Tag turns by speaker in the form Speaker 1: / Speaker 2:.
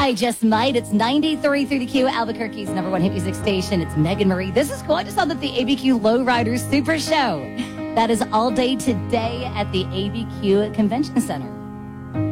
Speaker 1: I just might. It's 93 through the Q, Albuquerque's number one hit music station. It's Megan Marie. This is cool. I just saw that the ABQ Lowriders Super Show. That is all day today at the ABQ Convention Center.